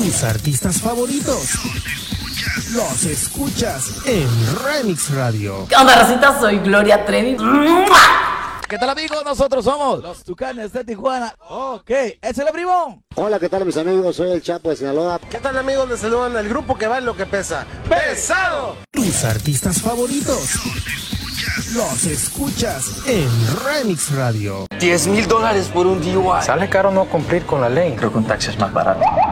Tus artistas favoritos los escuchas en Remix Radio. ¿Qué onda, racita? Soy Gloria Trevi. ¿Qué tal, amigos? Nosotros somos los Tucanes de Tijuana. Ok, es el primo. Hola, ¿qué tal, mis amigos? Soy el Chapo de Sinaloa. ¿Qué tal, amigos? Les saludan el grupo que va en lo que pesa. ¡Pesado! Tus artistas favoritos los escuchas en Remix Radio. $10,000 por un DUI. Sale caro no cumplir con la ley. Creo que un taxi es más barato.